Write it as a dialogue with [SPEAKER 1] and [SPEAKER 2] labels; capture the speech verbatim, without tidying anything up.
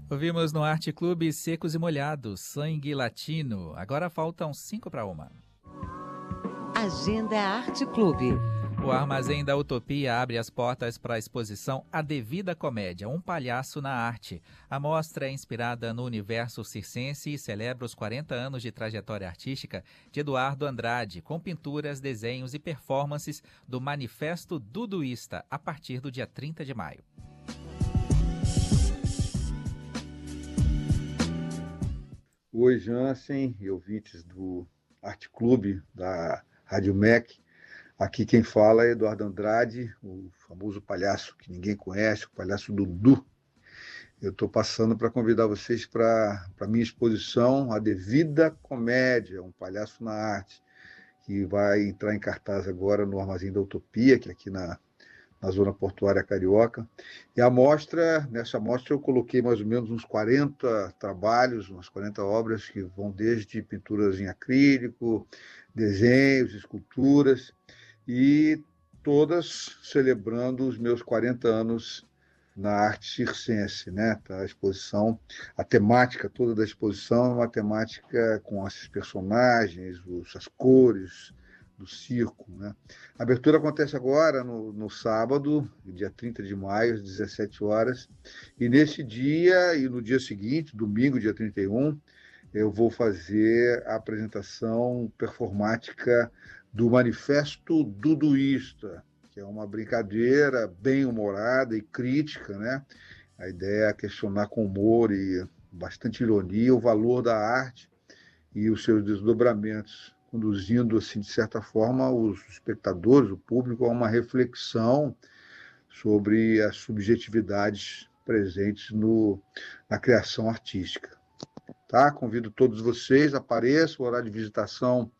[SPEAKER 1] Ouvimos no Arte Clube Secos e Molhados, Sangue Latino. Agora faltam cinco para uma.
[SPEAKER 2] Agenda Arte Clube.
[SPEAKER 1] O Armazém da Utopia abre as portas para a exposição A Devida Comédia, um palhaço na arte. A mostra é inspirada no universo circense e celebra os quarenta anos de trajetória artística de Eduardo Andrade, com pinturas, desenhos e performances do Manifesto Duduísta, a partir do dia trinta de maio.
[SPEAKER 3] Oi, Jansen e ouvintes do Arte Clube da Rádio M E C. Aqui quem fala é Eduardo Andrade, o famoso palhaço que ninguém conhece, o palhaço Dudu. Eu estou passando para convidar vocês para a minha exposição A Devida Comédia, um palhaço na arte, que vai entrar em cartaz agora no Armazém da Utopia, que é aqui na, na zona portuária carioca. E a mostra, nessa mostra eu coloquei mais ou menos uns quarenta trabalhos, umas quarenta obras que vão desde pinturas em acrílico, desenhos, esculturas, e todas celebrando os meus quarenta anos na arte circense, né? A exposição, a temática toda da exposição é uma temática com esses personagens, as cores do circo, né? A abertura acontece agora no, no sábado, dia trinta de maio, às dezessete horas, e nesse dia e no dia seguinte, domingo, dia trinta e um, eu vou fazer a apresentação performática do Manifesto Duduísta, que é uma brincadeira bem humorada e crítica, né? A ideia é questionar com humor e bastante ironia o valor da arte e os seus desdobramentos, conduzindo, assim, de certa forma, os espectadores, o público, a uma reflexão sobre as subjetividades presentes no, na criação artística. Tá? Convido todos vocês, apareçam, o horário de visitação